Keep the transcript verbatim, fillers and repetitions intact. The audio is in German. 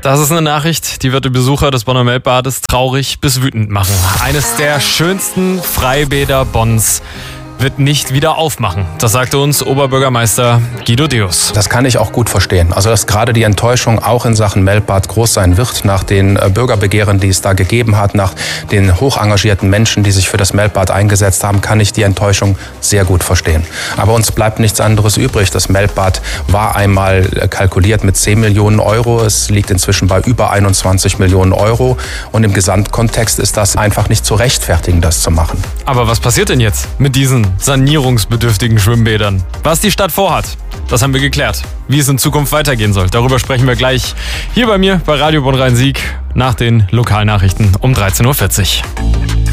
Das ist eine Nachricht, die wird die Besucher des Bonner Melkbades traurig bis wütend machen. Eines der schönsten Freibäder Bonns wird nicht wieder aufmachen. Das sagte uns Oberbürgermeister Guido Deus. Das kann ich auch gut verstehen. Also dass gerade die Enttäuschung auch in Sachen Melkbad groß sein wird, nach den Bürgerbegehren, die es da gegeben hat, nach den hoch engagierten Menschen, die sich für das Melkbad eingesetzt haben, kann ich die Enttäuschung sehr gut verstehen. Aber uns bleibt nichts anderes übrig. Das Melkbad war einmal kalkuliert mit zehn Millionen Euro. Es liegt inzwischen bei über einundzwanzig Millionen Euro. Und im Gesamtkontext ist das einfach nicht zu rechtfertigen, das zu machen. Aber was passiert denn jetzt mit diesen sanierungsbedürftigen Schwimmbädern? Was die Stadt vorhat, das haben wir geklärt. Wie es in Zukunft weitergehen soll, darüber sprechen wir gleich hier bei mir bei Radio Bonn Rhein-Sieg nach den Lokalnachrichten um dreizehn Uhr vierzig.